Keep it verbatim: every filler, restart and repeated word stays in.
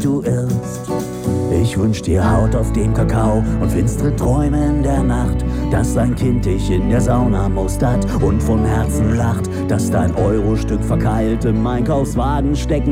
du irrst. Ich wünsch dir Haut auf dem Kakao und finstere Träume in der Nacht, dass dein Kind dich in der Sauna mustert und von Herzen lacht, dass dein Eurostück verkeilt im Einkaufswagen stecken